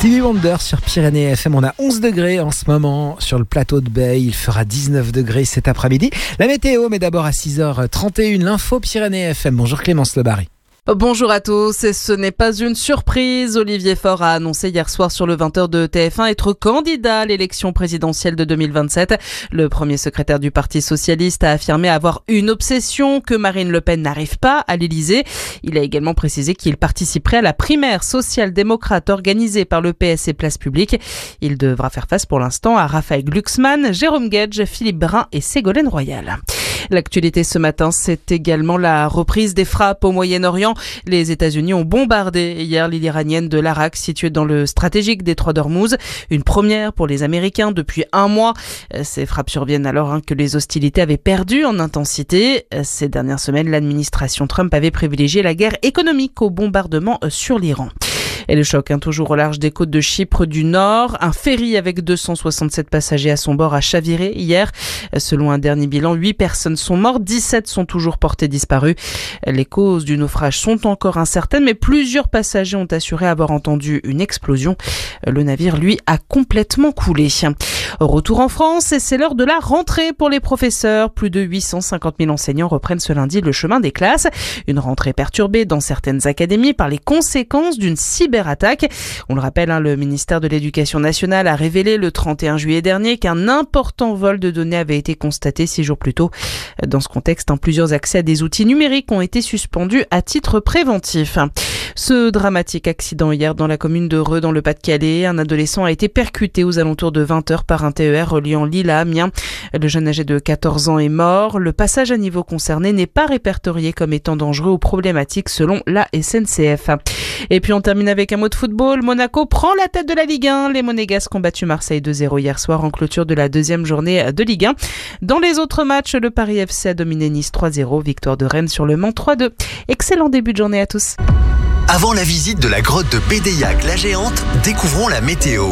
Stevie Wonder sur Pyrénées FM. On a 11 degrés en ce moment sur le plateau de Baye. Il fera 19 degrés cet après-midi. La météo, mais d'abord à 6h31, l'info Pyrénées FM. Bonjour Clémence Lebary. Bonjour à tous, et ce n'est pas une surprise. Olivier Faure a annoncé hier soir sur le 20h de TF1 être candidat à l'élection présidentielle de 2027. Le premier secrétaire du Parti socialiste a affirmé avoir une obsession que Marine Le Pen n'arrive pas à l'Élysée. Il a également précisé qu'il participerait à la primaire social-démocrate organisée par le PS et Place Publique. Il devra faire face pour l'instant à Raphaël Glucksmann, Jérôme Guedj, Philippe Brun et Ségolène Royal. L'actualité ce matin, c'est également la reprise des frappes au Moyen-Orient. Les États-Unis ont bombardé hier l'île iranienne de l'Arak, située dans le stratégique détroit d'Ormuz. Une première pour les Américains depuis un mois. Ces frappes surviennent alors que les hostilités avaient perdu en intensité. Ces dernières semaines, l'administration Trump avait privilégié la guerre économique au bombardement sur l'Iran. Et le choc, toujours au large des côtes de Chypre du Nord. Un ferry avec 267 passagers à son bord a chaviré hier. Selon un dernier bilan, 8 personnes sont mortes, 17 sont toujours portées disparues. Les causes du naufrage sont encore incertaines, mais plusieurs passagers ont assuré avoir entendu une explosion. Le navire, lui, a complètement coulé. Retour en France, et c'est l'heure de la rentrée pour les professeurs. Plus de 850 000 enseignants reprennent ce lundi le chemin des classes. Une rentrée perturbée dans certaines académies par les conséquences d'une cyberattaque. On le rappelle, le ministère de l'Éducation nationale a révélé le 31 juillet dernier qu'un important vol de données avait été constaté 6 jours plus tôt. Dans ce contexte, plusieurs accès à des outils numériques ont été suspendus à titre préventif. Ce dramatique accident hier dans la commune de Reux, dans le Pas-de-Calais. Un adolescent a été percuté aux alentours de 20h par un TER reliant Lille à Amiens. Le jeune âgé de 14 ans est mort. Le passage à niveau concerné n'est pas répertorié comme étant dangereux ou problématique selon la SNCF. Et puis on termine avec un mot de football. Monaco prend la tête de la Ligue 1. Les Monégasques ont battu Marseille 2-0 hier soir en clôture de la deuxième journée de Ligue 1. Dans les autres matchs, le Paris FC a dominé Nice 3-0. Victoire de Rennes sur Le Mans 3-2. Excellent début de journée à tous. Avant la visite de la grotte de Bédéiac la géante, découvrons la météo.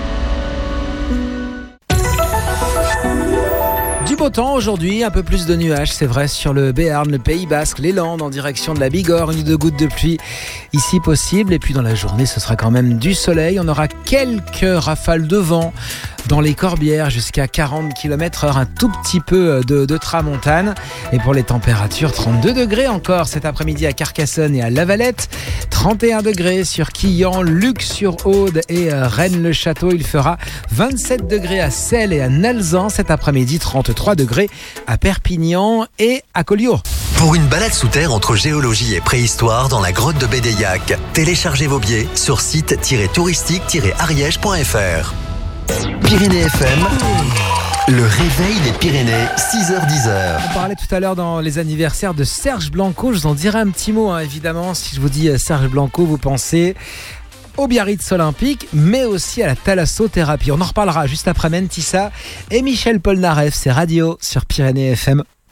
Du beau temps aujourd'hui, un peu plus de nuages, c'est vrai, sur le Béarn, le Pays Basque, les Landes en direction de la Bigorre, 1 ou 2 gouttes de pluie ici possible. Et puis dans la journée, ce sera quand même du soleil. On aura quelques rafales de vent dans les Corbières jusqu'à 40 km/h, un tout petit peu de tramontane. Et pour les températures, 32 degrés encore cet après-midi à Carcassonne et à Lavalette, 31 degrés sur Quillan, Luc-sur-Aude et Rennes-le-Château. Il fera 27 degrés à Celles et à Nalzan cet après-midi, 33 degrés à Perpignan et à Collioure. Pour une balade sous terre entre géologie et préhistoire dans la grotte de Bédéiac, téléchargez vos billets sur site-touristique-ariège.fr. Pyrénées FM, le réveil des Pyrénées, 6h-10h. On parlait tout à l'heure dans les anniversaires de Serge Blanco. Je vous en dirai un petit mot, évidemment. Si je vous dis Serge Blanco, vous pensez au Biarritz olympique, mais aussi à la thalassothérapie. On en reparlera juste après Mentissa et Michel Polnareff. C'est Radio sur Pyrénées FM.